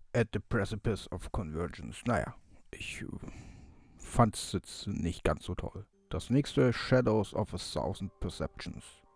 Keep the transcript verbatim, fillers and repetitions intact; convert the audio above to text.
At the Precipice of Convergence. Naja, ich äh, fand's jetzt nicht ganz so toll. Das nächste Shadows of a Thousand Perceptions.